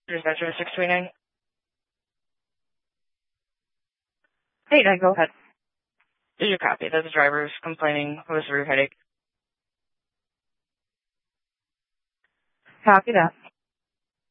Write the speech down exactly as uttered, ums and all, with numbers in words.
Dispatcher six twenty-nine. Hey, now go ahead. Did you copy that the driver is complaining of a severe headache? Copy that.